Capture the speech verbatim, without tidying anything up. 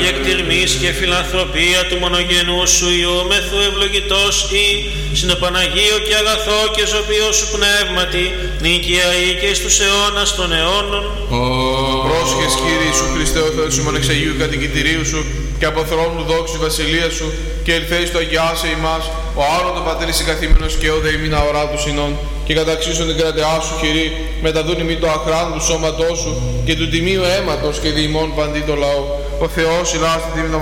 και εκτιρμής και φιλανθρωπία του μονογενού σου Υιού μεθού ευλογητός ή συνοπαναγίο και αγαθό και ζωπιό σου πνεύματι νίκαια ή και εις τους αιώνας των αιώνων. Πρόσχες Κύριε Ιησού Χριστέ ο Θεός σου μονεξαγίου κατοικητηρίου σου και από θρόνου δόξου βασιλεία σου και ελθέεις το αγιάσε ημάς ο άρον το πατέρης εγκαθήμενος και ο δε ημίν αορά του συνών και καταξίσουν την κρατεά σου χειρή μεταδούν ημί το αχράν του σώματός σου και του τιμίου αίματος και διημών παντί το λαό. Ο Θεός ηλάστη τίμη